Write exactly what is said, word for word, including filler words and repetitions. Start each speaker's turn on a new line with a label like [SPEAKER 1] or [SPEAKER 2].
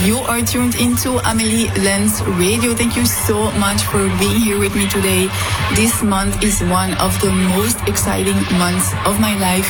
[SPEAKER 1] You are tuned into Amélie Lens Radio. Thank you so much for being here with me today. This month is one of the most exciting months of my life.